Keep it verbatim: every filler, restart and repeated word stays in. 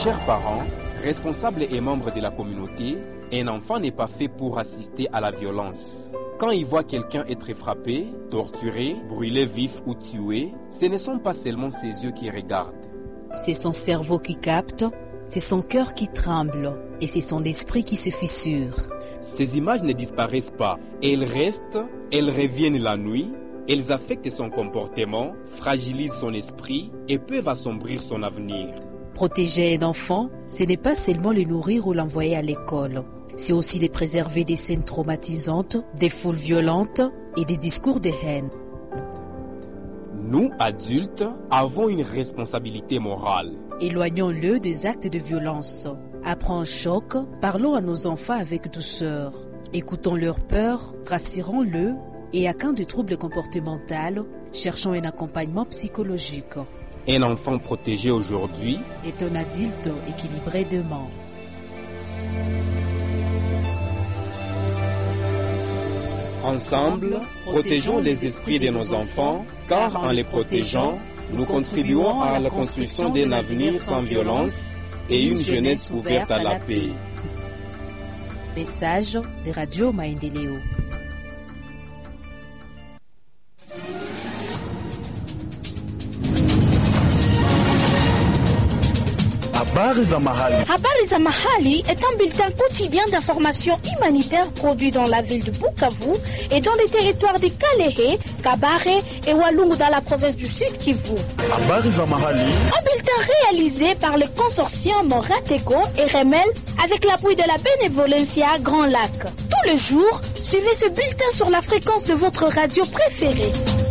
Chers parents, responsables et membres de la communauté, un enfant n'est pas fait pour assister à la violence. Quand il voit quelqu'un être frappé, torturé, brûlé vif ou tué, ce ne sont pas seulement ses yeux qui regardent. C'est son cerveau qui capte, c'est son cœur qui tremble et c'est son esprit qui se fissure. Ces images ne disparaissent pas, elles restent, elles reviennent la nuit, elles affectent son comportement, fragilisent son esprit et peuvent assombrir son avenir. Protéger un enfant, ce n'est pas seulement le nourrir ou l'envoyer à l'école. C'est aussi les préserver des scènes traumatisantes, des foules violentes et des discours de haine. Nous, adultes, avons une responsabilité morale. Éloignons-le des actes de violence. Après un choc, parlons à nos enfants avec douceur. Écoutons leurs peurs, rassurons-le et à cas de troubles comportementaux, cherchons un accompagnement psychologique. Un enfant protégé aujourd'hui est un adulte équilibré demain. Ensemble, protégeons les esprits de nos enfants, car en les protégeant, nous contribuons à la construction d'un avenir sans violence et une jeunesse ouverte à la paix. Message de Radio Maendeleo. Habari za mahali. Habari za mahali est un bulletin quotidien d'information humanitaire produit dans la ville de Bukavu et dans les territoires de Kalehe, Kabare et Walungu dans la province du Sud Kivu. Habari za mahali. Un bulletin réalisé par le consortium Rateco et Remel avec l'appui de la Bénévolencia Grand Lac. Tous les jours, suivez ce bulletin sur la fréquence de votre radio préférée.